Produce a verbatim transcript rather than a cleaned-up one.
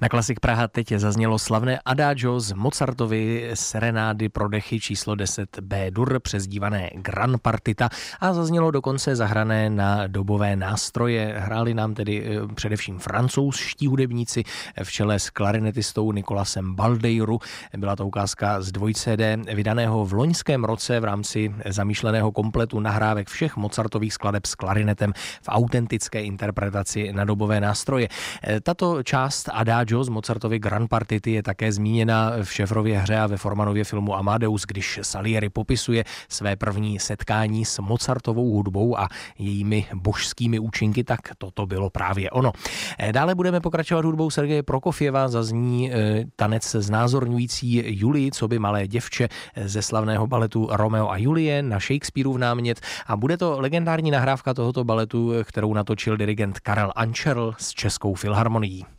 Na Klasik Praha teď zaznělo slavné Adagio z Mozartovy serenády pro dechy číslo deset B-dur, přezdívané Gran Partita, a zaznělo dokonce zahrané na dobové nástroje. Hráli nám tedy především francouzští hudebníci v čele s klarinetistou Nicolasem Baldeiru. Byla to ukázka z dvoj-C D vydaného v loňském roce v rámci zamýšleného kompletu nahrávek všech Mozartových skladeb s klarinetem v autentické interpretaci na dobové nástroje. Tato část Adagio z Mozartovy Gran Partity je také zmíněna v Šefrově hře a ve Formanově filmu Amadeus, když Salieri popisuje své první setkání s Mozartovou hudbou a jejími božskými účinky, tak toto bylo právě ono. Dále budeme pokračovat hudbou Sergeje Prokofjeva, zazní tanec znázorňující Julii coby malé děvče ze slavného baletu Romeo a Julie na Shakespeareův námět, a bude to legendární nahrávka tohoto baletu, kterou natočil dirigent Karel Ančerl s Českou filharmonií.